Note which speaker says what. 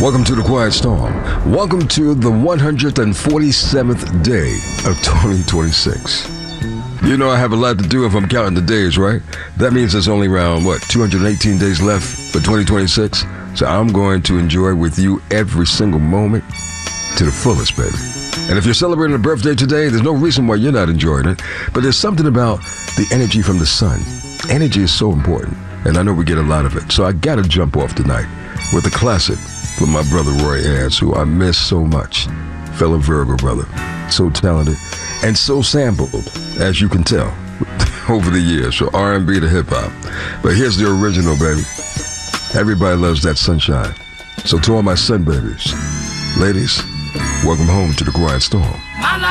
Speaker 1: Welcome to the Quiet Storm. Welcome to the 147th day of 2026. You know I have a lot to do if I'm counting the days, right? That means there's only around, 218 days left for 2026? So I'm going to enjoy with you every single moment to the fullest, baby. And if you're celebrating a birthday today, there's no reason why you're not enjoying it. But there's something about the energy from the sun. Energy is so important, and I know we get a lot of it. So I gotta jump off tonight with a classic from my brother Roy Ayers, who I miss so much. Fellow Virgo brother. So talented and so sampled, as you can tell, over the years, from R&B to hip-hop. But here's the original, baby. Everybody loves that sunshine. So to all my sun babies, ladies, welcome home to the Quiet Storm.